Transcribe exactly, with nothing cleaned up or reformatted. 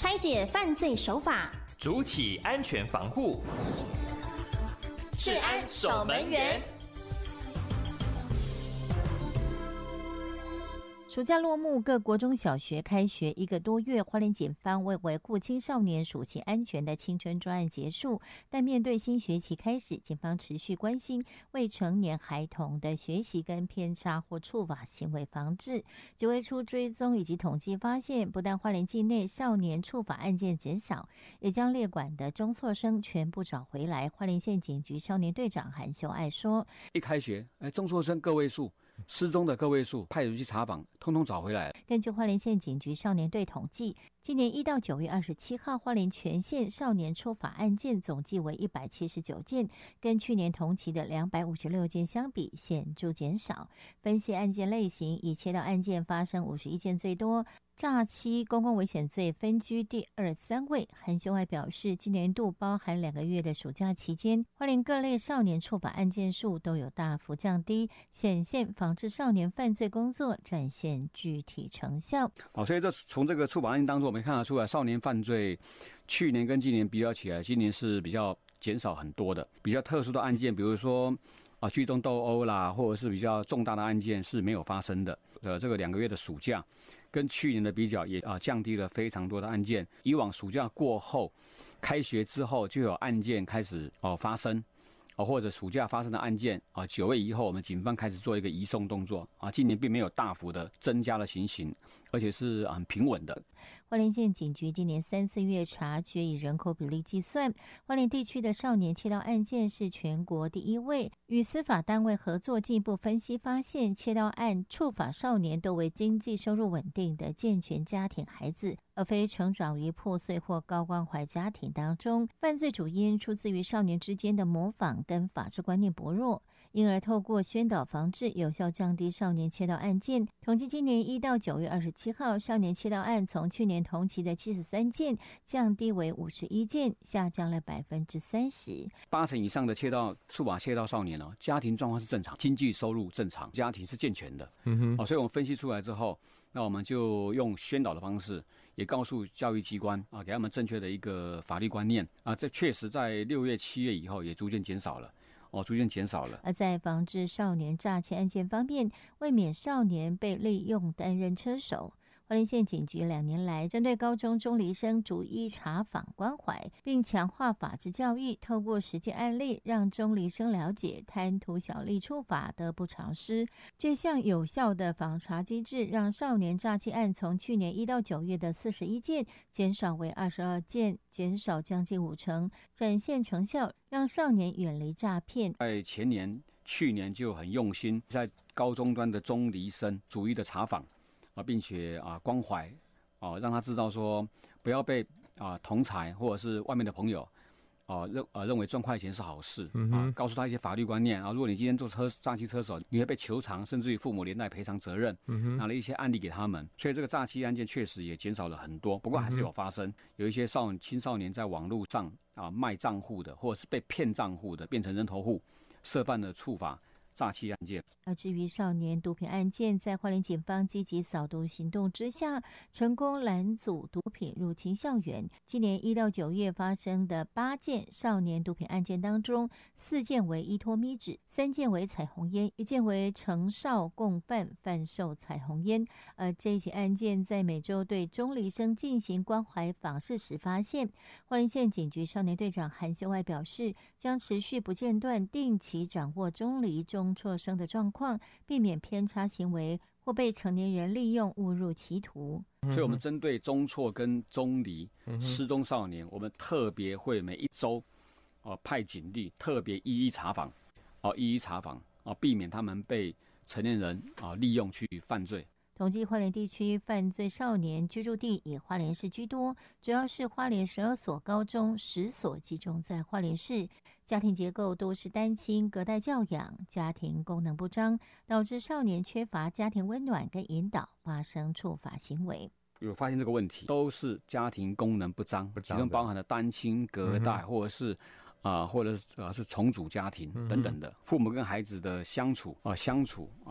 拆解犯罪手法， 筑起安全防护， 治安守门员。 暑假落幕，各国中小学开学一个多月，花莲警方为维护青少年暑期安全的青春专案结束，但面对新学期开始，警方持续关心未成年孩童的学习跟偏差或触法行为防治。九月初追踪以及统计发现，不但花莲境内少年触法案件减少，也将列管的中辍生全部找回来。花莲县警局少年队长韩秀爱说：“ 一开学，哎，中辍生个位数。”失踪的个位数，派人去查访，通通找回来了。 根据花莲县警局少年队统计，今年一到九月二十七号，花莲全县少年触法案件总计为一百七十九件，跟去年同期的两百五十六件相比，显著减少。分析案件类型，以窃盗案件发生五十一件最多。诈欺公共危险罪分居第二三位。韩秀爱表示，今年度包含两个月的暑假期间，花莲各类少年触法案件数都有大幅降低，显现防治少年犯罪工作展现具体成效。 好，所以这从这个触法案件当中，我们看得出来，少年犯罪去年跟今年比较起来，今年是比较减少很多的。比较特殊的案件，比如说啊，聚众斗殴啦，或者是比较重大的案件是没有发生的。呃，这个两个月的暑假，跟去年的比较也啊降低了非常多的案件。以往暑假过后，开学之后就有案件开始哦发生。哦，或者暑假发生的案件啊，九月以后，我们警方开始做一个移送动作啊。今年并没有大幅的增加了情形，而且是很平稳的。 花莲县警局今年三四月察觉，以人口比例计算，花莲地区的少年窃盗案件是全国第一位。与司法单位合作进一步分析发现，窃盗案触法少年都为经济收入稳定的健全家庭孩子，而非成长于破碎或高关怀家庭当中。犯罪主因出自于少年之间的模仿跟法治观念薄弱，因而透过宣导防治，有效降低少年窃盗案件。统计今年一到九月二十七号，少年窃盗案从去年同期的七十三件降低为五十一件，下降了百分之三十。 八成以上的窃盗触法窃盗少年哦，家庭状况是正常，经济收入正常，家庭是健全的。嗯哼，哦，所以我们分析出来之后，那我们就用宣导的方式，也告诉教育机关啊，给他们正确的一个法律观念啊。这确实在六月、七月以后也逐渐减少了。哦，逐渐减少了。 而在防治少年诈欺案件方面，为免少年被利用担任车手，花莲县警局两年来针对高中中离生逐一查访关怀，并强化法治教育，透过实际案例让中离生了解贪图小利触法得不偿失。这项有效的访查机制，让少年诈欺案从去年一到九月的四十一件减少为二十二件，减少将近五成，展现成效，让少年远离诈骗。 在前年、去年就很用心，在高中端的中离生逐一的查访啊，并且啊关怀啊，让他知道说不要被啊同侪或者是外面的朋友啊认啊认为赚快钱是好事啊，告诉他一些法律观念啊。如果你今天做车诈欺车手，你会被求偿，甚至于父母连带赔偿责任。拿了一些案例给他们，所以这个诈欺案件确实也减少了很多。不过还是有发生，有一些少青少年在网络上啊卖账户的，或者是被骗账户的，变成人头户，涉犯了触法诈欺案件。 而至于少年毒品案件，在花莲警方积极扫毒行动之下，成功拦阻毒品入侵校园。今年一到九月发生的八件少年毒品案件当中，四件为依托咪纸，三件为彩虹烟，一件为成少共犯贩售彩虹烟。而这一起案件在每周对中离生进行关怀访视时发现，花莲县警局少年队长韩秀爱表示，将持续不间断定期掌握中离中辍生的状况，避免偏差行为或被成年人利用误入歧途。 所以我们针对中辍跟中离失踪少年，我们特别会每一周哦派警力特别一一查访，哦一一查访哦，避免他们被成年人啊利用去犯罪。 统计花莲地区犯罪少年居住地以花莲市居多，主要是花莲十二所高中，十所集中在花莲市。家庭结构都是单亲隔代教养，家庭功能不彰，导致少年缺乏家庭温暖跟引导，发生触法行为。 有发现这个问题，都是家庭功能不彰，其中包含了单亲隔代，嗯、或者是啊、呃，或者是呃是重组家庭等等的，嗯、父母跟孩子的相处啊、呃、相处啊、